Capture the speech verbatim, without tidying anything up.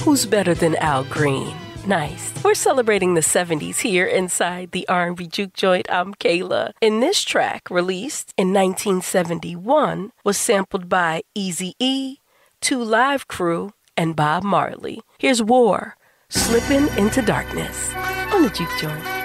Who's better than Al Green? Nice. We're celebrating the seventies here inside the R and B Juke Joint. I'm Kayla. And this track, released in nineteen seventy-one, was sampled by Eazy-E, Two Live Crew, and Bob Marley. Here's War, Slippin' Into Darkness on the Juke Joint.